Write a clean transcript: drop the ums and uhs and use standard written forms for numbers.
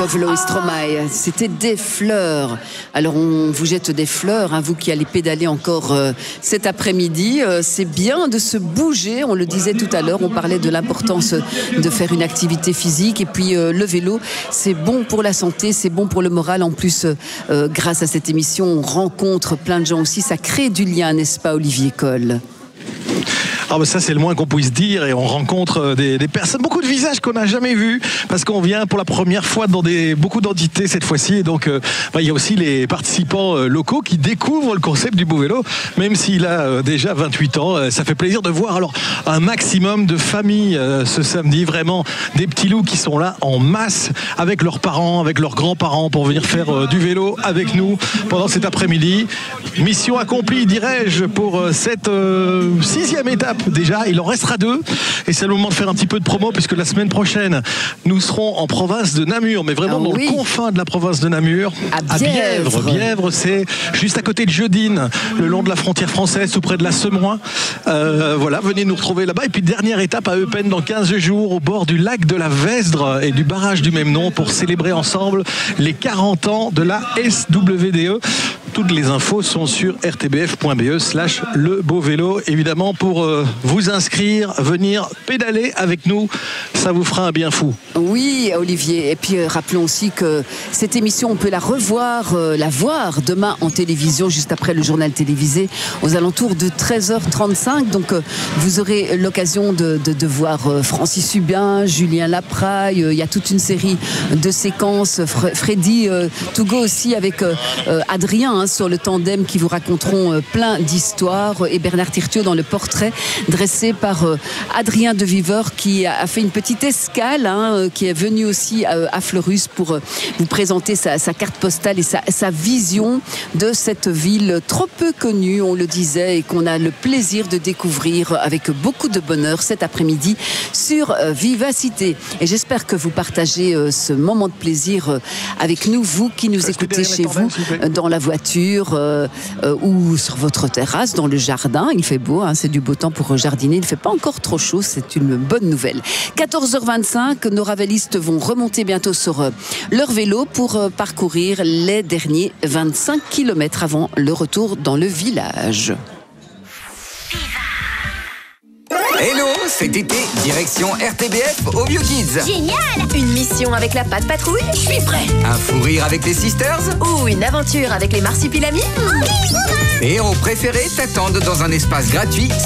Tovlo et Stromae, c'était des fleurs. Alors on vous jette des fleurs, vous qui allez pédaler encore cet après-midi. C'est bien de se bouger, on le disait tout à l'heure, on parlait de l'importance de faire une activité physique. Et puis le vélo, c'est bon pour la santé, c'est bon pour le moral. En plus, grâce à cette émission, on rencontre plein de gens aussi. Ça crée du lien, n'est-ce pas, Olivier Coll ? Ah ben ça c'est le moins qu'on puisse dire, et on rencontre des personnes, beaucoup de visages qu'on n'a jamais vus, parce qu'on vient pour la première fois dans beaucoup d'entités cette fois-ci, et donc il y a aussi les participants locaux qui découvrent le concept du beau vélo, même s'il a déjà 28 ans. Ça fait plaisir de voir alors un maximum de familles ce samedi, vraiment des petits loups qui sont là en masse avec leurs parents, avec leurs grands-parents pour venir faire du vélo avec nous pendant cet après-midi. Mission accomplie, dirais-je, pour cette 6e étape. Déjà, il en restera 2 et c'est le moment de faire un petit peu de promo, puisque la semaine prochaine nous serons en province de Namur, mais vraiment dans le confin de la province de Namur, à Bièvre. Bièvre, c'est juste à côté de Jeudine, le long de la frontière française, tout près de la Semois. Voilà, venez nous retrouver là-bas. Et puis dernière étape à Eupen dans 15 jours, au bord du lac de la Vesdre et du barrage du même nom, pour célébrer ensemble les 40 ans de la SWDE. Toutes les infos sont sur rtbf.be/lebeauvélo. Évidemment, pour vous inscrire, venir pédaler avec nous, ça vous fera un bien fou. Oui, Olivier. Et puis rappelons aussi que cette émission, on peut la revoir, la voir demain en télévision, juste après le journal télévisé, aux alentours de 13h35. Donc vous aurez l'occasion de voir Francis Hubin, Julien Lapraille. Il y a toute une série de séquences. Freddy Tougo aussi, avec Adrien, sur le tandem, qui vous raconteront plein d'histoires, et Bernard Tirtiot dans le portrait dressé par Adrien de Viveur, qui a fait une petite escale, qui est venu aussi à Fleurus pour vous présenter sa carte postale et sa vision de cette ville trop peu connue, on le disait, et qu'on a le plaisir de découvrir avec beaucoup de bonheur cet après-midi sur Vivacité. Et j'espère que vous partagez ce moment de plaisir avec nous, vous qui nous écoutez chez vous, dans la voiture, ou sur votre terrasse, dans le jardin. Il fait beau, c'est du beau temps pour jardiner. Il ne fait pas encore trop chaud, c'est une bonne nouvelle. 14h25, nos ravelistes vont remonter bientôt sur leur vélo pour parcourir les derniers 25 km avant le retour dans le village. Hello, cet été, direction RTBF au Vieux Kids. Génial! Une mission avec la Patte Patrouille? Je suis prêt! Un fou rire avec les Sisters? Ou une aventure avec les Marsupilamis? Tes héros préférés t'attendent dans un espace gratuit